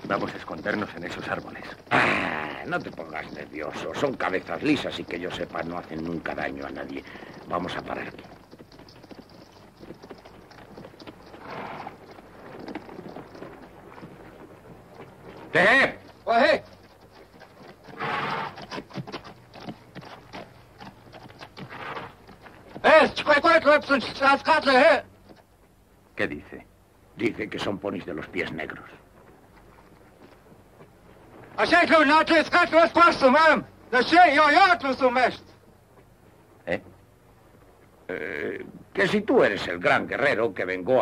Vamos a escondernos en esos árboles. No te pongas nervioso. Son cabezas lisas y que yo sepa no hacen nunca daño a nadie. Vamos a parar aquí. ¡Te! ¡Oye! ¿Qué dice? Dice que son ponis de los pies negros. Que si tú eres el gran guerrero que vengó